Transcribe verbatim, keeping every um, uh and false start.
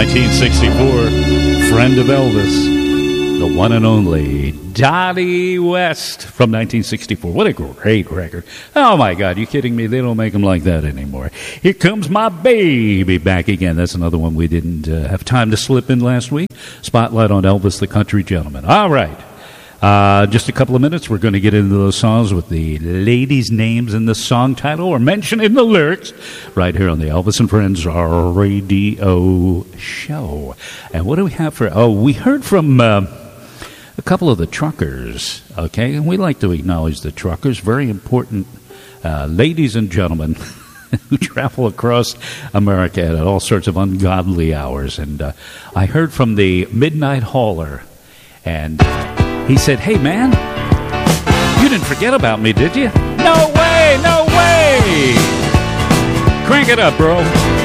nineteen sixty-four, friend of Elvis, the one and only Donnie West from nineteen sixty-four. What a great record. Oh, my God, you kidding me? They don't make them like that anymore. Here Comes My Baby back again. That's another one we didn't uh, have time to slip in last week. Spotlight on Elvis the Country Gentleman. All right. Uh, just a couple of minutes, we're going to get into those songs with the ladies' names in the song title or mentioned in the lyrics right here on the Elvis and Friends radio show. And what do we have for... Oh, we heard from uh, a couple of the truckers, okay? And we like to acknowledge the truckers, very important uh, ladies and gentlemen who travel across America at all sorts of ungodly hours. And uh, I heard from the Midnight Hauler, and... he said, hey, man, you didn't forget about me, did you? No way, no way! Crank it up, bro.